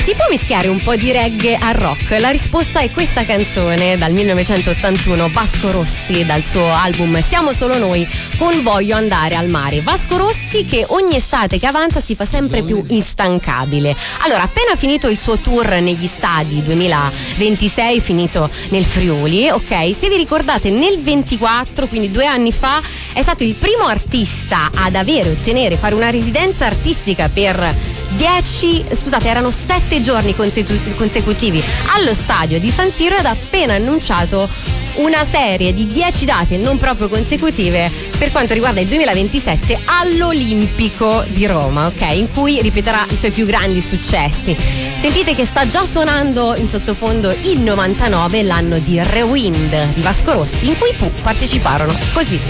Si può mischiare un po' di reggae al rock? La risposta è questa canzone dal 1981, Vasco Rossi, dal suo album Siamo solo noi, con Voglio andare al mare. Vasco Rossi che ogni estate che avanza si fa sempre più instancabile. Allora, appena finito il suo tour negli stadi 2026, finito nel Friuli, ok? Se vi ricordate, nel 24, quindi 2 anni fa, è stato il primo artista ad fare una residenza artistica per 7 giorni consecutivi allo stadio di San Siro, ed ha appena annunciato una serie di 10 date non proprio consecutive per quanto riguarda il 2027 all'Olimpico di Roma, ok? In cui ripeterà i suoi più grandi successi. Sentite che sta già suonando in sottofondo il 99, l'anno di Rewind di Vasco Rossi, in cui parteciparono così.